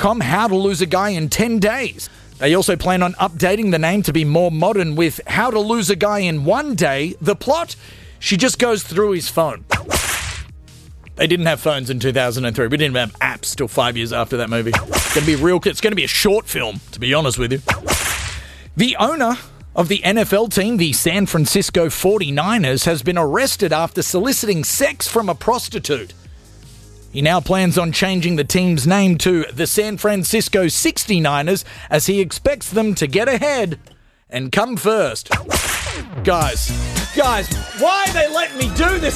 Match.com, How to Lose a Guy in 10 Days. They also plan on updating the name to be more modern with How to Lose a Guy in 1 Day. The plot? She just goes through his phone. They didn't have phones in 2003. We didn't have apps till 5 years after that movie. It's going to be a short film, to be honest with you. The owner of the NFL team, the San Francisco 49ers, has been arrested after soliciting sex from a prostitute. He now plans on changing the team's name to the San Francisco 69ers as he expects them to get ahead and come first. Guys, why are they letting me do this?